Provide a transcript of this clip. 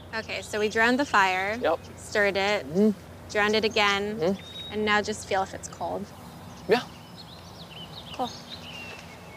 Okay, so we drowned the fire. Yep. Stirred it. Drowned it again. And now just feel if it's cold. Yeah. Cool.